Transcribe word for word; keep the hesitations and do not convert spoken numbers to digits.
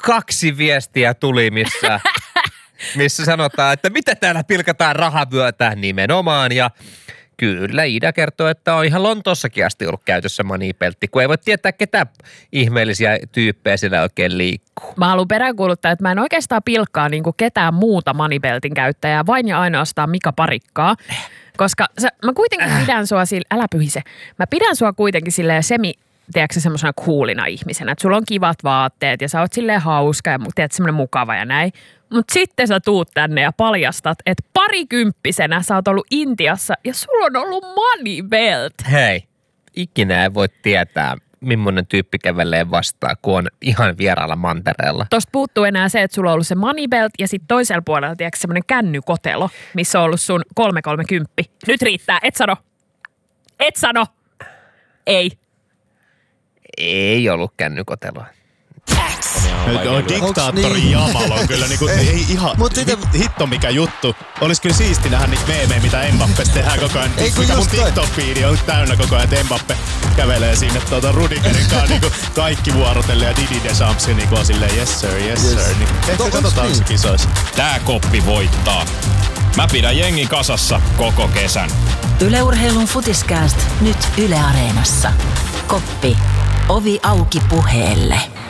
kaksi viestiä tuli, missä, missä sanotaan, että mitä täällä pilkataan rahavyötä nimenomaan. Ja kyllä Ida kertoo, että on ihan Lontoossakin asti ollut käytössä manipeltti, kun ei voi tietää, ketä ihmeellisiä tyyppejä siellä oikein liikkuu. Mä haluan peräänkuuluttaa, että mä en oikeastaan pilkkaa niin kuin ketään muuta manipeltin käyttäjää, vain ja ainoastaan Mika Parikkaa. Koska sä, mä kuitenkin pidän sua sille, älä pyhise, mä pidän sua kuitenkin silleen semi, tiedätkö semmoisena coolina ihmisenä, että sulla on kivat vaatteet ja sä oot silleen hauska ja tiedät semmoinen mukava ja näin. Mutta sitten sä tuut tänne ja paljastat, että parikymppisenä sä oot ollut Intiassa ja sulla on ollut money belt. Hei, ikinä ei voi tietää, millainen tyyppi kävelee vastaan, kun on ihan vieraalla mantereella. Tosta puuttuu enää se, että sulla on ollut se money belt ja sitten toisella puolella, tiedätkö, semmoinen kännykotelo, missä on ollut sun kolme kolmekymmentä. Nyt riittää, et sano. Et sano. Ei. Ei ollut kännykotelua. On diktaattori niin? Jamal on kyllä niinku, ei, ei ihan, hit, hitto mikä juttu. Olis kyllä siisti nähdä niitä meemejä, mitä Mbappesta tehdään koko ajan. Ei, mikä mun TikTok-fiidi on täynnä koko ajan, että Mbappe kävelee sinne tuota Rudigerin kanssa niinku kaikki vuorotelle ja Didi Deschamps niinku on silleen yes sir, yes, yes. sir. Niin, ehkä no, katsotaan niin? Se kisoissa. Tää koppi voittaa. Mä pidän jengi kasassa koko kesän. Yle Urheilun Futiskääst nyt Yle Areenassa. Koppi. Ovi auki puheelle.